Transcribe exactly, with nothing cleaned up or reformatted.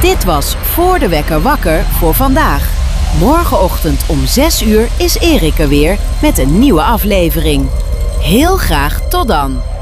Dit was Voor de Wekker Wakker voor vandaag. Morgenochtend om zes uur is Erik er weer met een nieuwe aflevering. Heel graag tot dan!